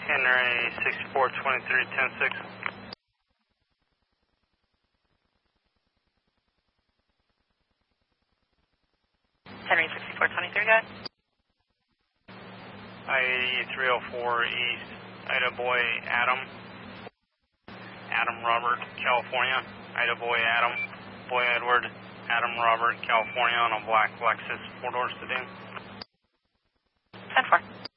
Henry 6423, 10-6. Henry 6423, go ahead. I-8304 East, Ida Boy Adam. Adam Robert, California. Ida Boy Adam, Boy Edward, Adam Robert, California on a black Lexus 4-door sedan. 10-4.